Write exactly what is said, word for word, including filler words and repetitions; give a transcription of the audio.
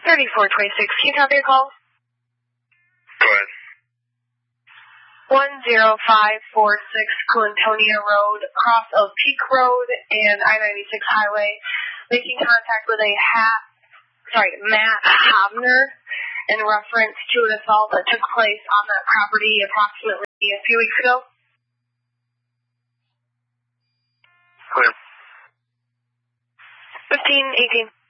thirty-four twenty-six, can you copy your call? Go ahead. one zero five four six Clintonia Road, cross of Peak Road and I ninety-six Highway, making contact with a hat, sorry, Matt Hobner in reference to an assault that took place on that property approximately a few weeks ago. Clear. fifteen eighteen.